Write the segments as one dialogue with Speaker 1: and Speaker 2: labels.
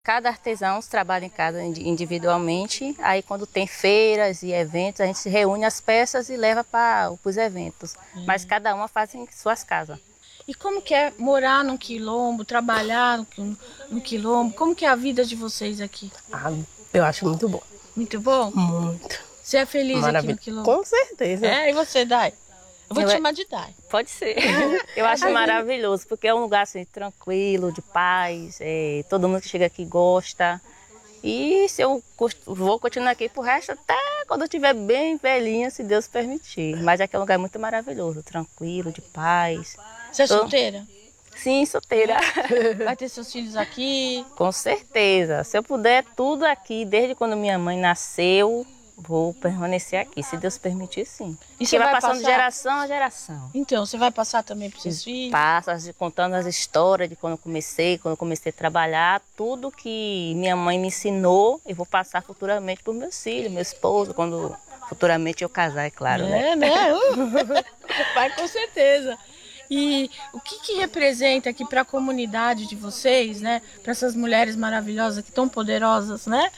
Speaker 1: Cada artesão trabalha em casa individualmente, aí quando tem feiras e eventos, a gente se reúne as peças e leva para os eventos. Mas cada uma faz em suas casas.
Speaker 2: E como que é morar num quilombo, trabalhar no quilombo? Como que é a vida de vocês aqui?
Speaker 3: Eu acho muito bom.
Speaker 2: Muito bom?
Speaker 3: Muito.
Speaker 2: Você é feliz aqui
Speaker 3: Maravilha.
Speaker 2: no quilombo?
Speaker 3: Com certeza.
Speaker 2: É, e você, Dai? Eu vou te chamar de Dai.
Speaker 1: Pode ser. Eu acho maravilhoso, porque é um lugar assim, tranquilo, de paz, todo mundo que chega aqui gosta. E se eu vou continuar aqui pro resto até quando eu estiver bem velhinha, se Deus permitir. Mas aqui é um lugar muito maravilhoso, tranquilo, de paz.
Speaker 2: Você é solteira?
Speaker 1: Sim, solteira.
Speaker 2: Vai ter seus filhos aqui?
Speaker 1: Com certeza. Se eu puder, tudo aqui, desde quando minha mãe nasceu, vou permanecer aqui, se Deus permitir, sim.
Speaker 2: E
Speaker 1: você vai passando de geração a geração.
Speaker 2: Então, você vai passar também para os seus filhos?
Speaker 1: Passo, contando as histórias de quando eu comecei a trabalhar, tudo que minha mãe me ensinou, eu vou passar futuramente para os meus filhos, meu esposo, quando futuramente eu casar, é claro, né?
Speaker 2: Vai com certeza. E o que representa aqui para a comunidade de vocês, né? Para essas mulheres maravilhosas aqui, tão poderosas, né?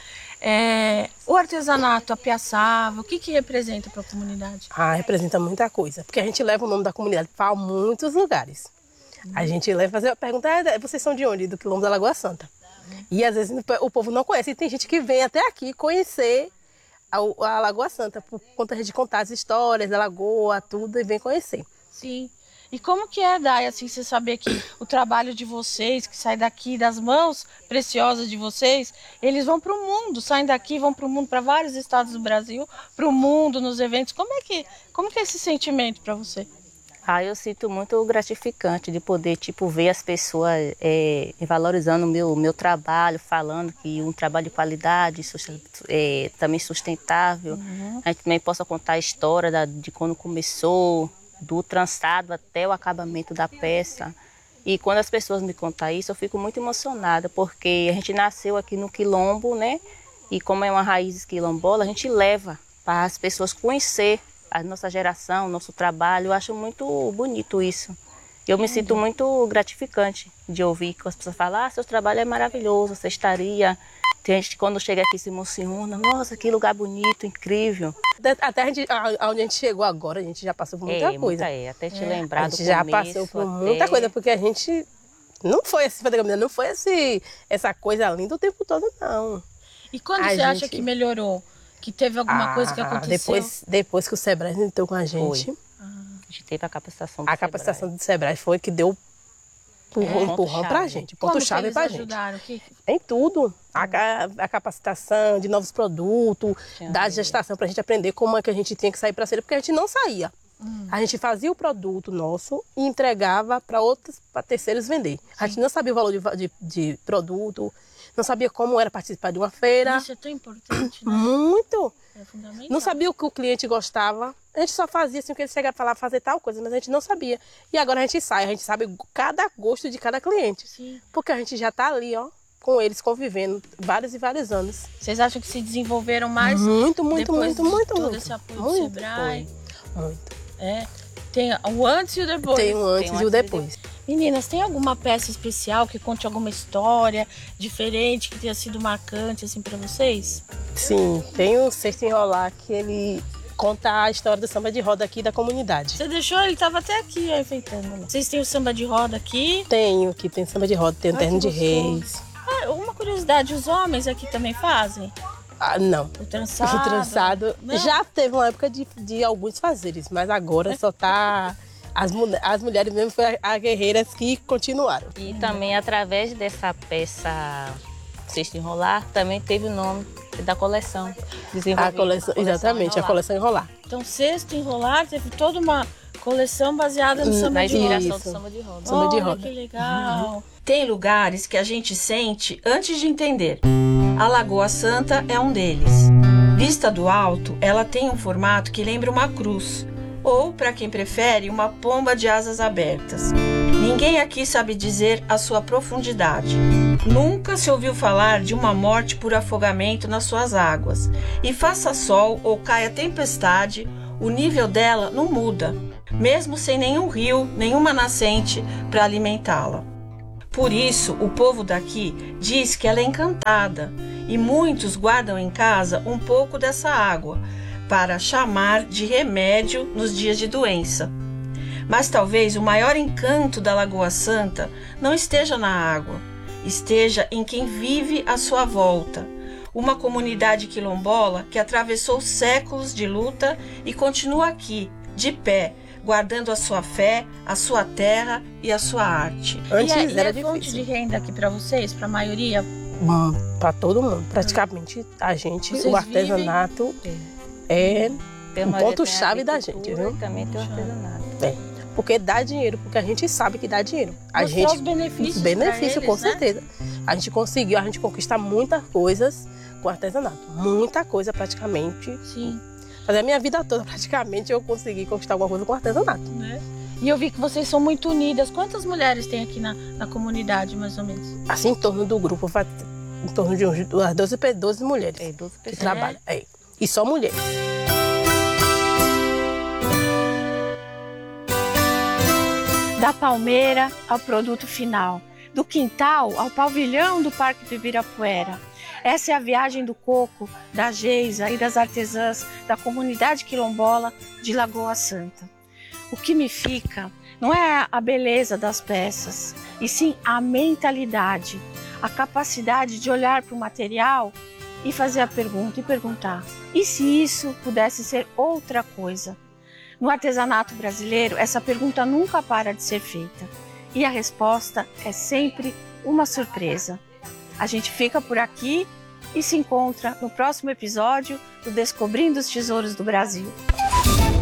Speaker 2: O artesanato, a piaçava, o que representa para a comunidade?
Speaker 3: Representa muita coisa, porque a gente leva o nome da comunidade para muitos lugares. A gente leva fazer a pergunta, vocês são de onde? Do Quilombo da Lagoa Santa. E às vezes o povo não conhece, e tem gente que vem até aqui conhecer a Lagoa Santa, por conta de contar as histórias da lagoa, tudo, e vem conhecer.
Speaker 2: Sim. E como que é, Dai, assim, você saber que o trabalho de vocês, que sai daqui das mãos preciosas de vocês, eles vão para o mundo, saem daqui, vão para o mundo, para vários estados do Brasil, para o mundo, nos eventos. Como que é esse sentimento para você?
Speaker 1: Eu sinto muito gratificante de poder, ver as pessoas valorizando o meu trabalho, falando que um trabalho de qualidade, também sustentável. A gente também possa contar a história de quando começou, do trançado até o acabamento da peça. E quando as pessoas me contam isso, eu fico muito emocionada, porque a gente nasceu aqui no Quilombo, né? E como é uma raiz quilombola, a gente leva para as pessoas conhecer a nossa geração, o nosso trabalho. Eu acho muito bonito isso. Eu me sinto muito gratificante de ouvir que as pessoas falam, seu trabalho é maravilhoso, você estaria... Tem gente que quando chega aqui se emociona, nossa, que lugar bonito, incrível.
Speaker 3: Até onde a gente chegou agora, a gente já passou por muita coisa.
Speaker 1: Até te lembrar do começo.
Speaker 3: A gente já passou por muita coisa, porque a gente não foi essa coisa linda o tempo todo, não.
Speaker 2: E quando você acha que melhorou? Que teve alguma coisa que aconteceu?
Speaker 3: Depois que o Sebrae entrou com a gente.
Speaker 1: A gente teve a capacitação do
Speaker 3: Sebrae. A capacitação do Sebrae foi que deu empurrão pra gente, ponto-chave pra gente.
Speaker 2: Ajudaram?
Speaker 3: Em tudo. A capacitação de novos produtos, da gestação, pra gente aprender como é que a gente tinha que sair pra feira, porque a gente não saía. A gente fazia o produto nosso e entregava para terceiros vender. A gente não sabia o valor de produto, não sabia como era participar de uma feira.
Speaker 2: Isso é tão importante, né?
Speaker 3: Muito.
Speaker 2: É fundamental.
Speaker 3: Não sabia o que o cliente gostava. A gente só fazia assim, o que ele chegava a falar, fazer tal coisa, mas a gente não sabia. E agora a gente sabe cada gosto de cada cliente.
Speaker 2: Sim.
Speaker 3: Porque a gente já tá ali, ó, com eles convivendo vários e vários anos.
Speaker 2: Vocês acham que se desenvolveram mais?
Speaker 3: Muito.
Speaker 2: Todo esse apoio do Sebrae?
Speaker 3: Muito.
Speaker 2: Tem o antes e o depois.
Speaker 3: Tem o antes e o depois.
Speaker 2: Meninas, tem alguma peça especial que conte alguma história diferente, que tenha sido marcante assim para vocês?
Speaker 3: Sim, tem o Cesto Enrolar, que ele conta a história do samba de roda aqui da comunidade.
Speaker 2: Você deixou? Ele estava até aqui enfeitando. Vocês têm o samba de roda aqui?
Speaker 3: Tem samba de roda, tem o terno de reis.
Speaker 2: Uma curiosidade, os homens aqui também fazem?
Speaker 3: Não.
Speaker 2: O trançado?
Speaker 3: O trançado já teve uma época de alguns fazeres, mas agora só tá... As mulheres mesmo foram as guerreiras que continuaram.
Speaker 1: E também através dessa peça Cesto Enrolar, também teve o nome da coleção.
Speaker 3: Exatamente, a coleção Enrolar.
Speaker 2: Então, Cesto Enrolar teve toda uma coleção baseada no samba de roda.
Speaker 1: Na inspiração do samba de roda.
Speaker 3: Samba de roda.
Speaker 2: Que legal.
Speaker 4: Tem lugares que a gente sente antes de entender. A Lagoa Santa é um deles. Vista do alto, ela tem um formato que lembra uma cruz, ou, para quem prefere, uma pomba de asas abertas. Ninguém aqui sabe dizer a sua profundidade. Nunca se ouviu falar de uma morte por afogamento nas suas águas. E faça sol ou caia tempestade, o nível dela não muda, mesmo sem nenhum rio, nenhuma nascente para alimentá-la. Por isso, o povo daqui diz que ela é encantada e muitos guardam em casa um pouco dessa água para chamar de remédio nos dias de doença. Mas talvez o maior encanto da Lagoa Santa não esteja na água, esteja em quem vive à sua volta. Uma comunidade quilombola que atravessou séculos de luta e continua aqui, de pé, guardando a sua fé, a sua terra e a sua arte.
Speaker 3: Antes era
Speaker 2: fonte
Speaker 3: difícil.
Speaker 2: de renda aqui para vocês, para a maioria?
Speaker 3: Para todo mundo. Praticamente, a gente,
Speaker 2: Vocês
Speaker 3: o artesanato é
Speaker 1: Tem
Speaker 3: um
Speaker 1: uma-
Speaker 3: ponto-chave
Speaker 1: tem a
Speaker 3: da gente,
Speaker 1: agricultura
Speaker 3: viu?
Speaker 1: e também tem o artesanato.
Speaker 3: Porque dá dinheiro, porque a gente sabe que dá dinheiro. A
Speaker 2: Mostrar
Speaker 3: gente
Speaker 2: os benefícios
Speaker 3: benefício,
Speaker 2: pra
Speaker 3: com
Speaker 2: eles, né?
Speaker 3: certeza. A gente conquista muitas coisas com artesanato. Muita coisa, praticamente.
Speaker 2: Sim.
Speaker 3: Mas a minha vida toda, praticamente, eu consegui conquistar alguma coisa com artesanato.
Speaker 2: Né? E eu vi que vocês são muito unidas. Quantas mulheres tem aqui na comunidade, mais ou menos?
Speaker 3: Assim, em torno do grupo, vai ter em torno de uns 12 mulheres
Speaker 1: É, 12
Speaker 3: que
Speaker 1: pessoas.
Speaker 3: trabalham. É. E só mulheres.
Speaker 2: Da palmeira ao produto final, do quintal ao pavilhão do Parque do Ibirapuera. Essa é a viagem do coco, da Geisa e das artesãs da comunidade quilombola de Lagoa Santa. O que me fica não é a beleza das peças, e sim a mentalidade, a capacidade de olhar para o material e fazer a pergunta e perguntar: e se isso pudesse ser outra coisa? No artesanato brasileiro, essa pergunta nunca para de ser feita e a resposta é sempre uma surpresa. A gente fica por aqui e se encontra no próximo episódio do Descobrindo os Tesouros do Brasil.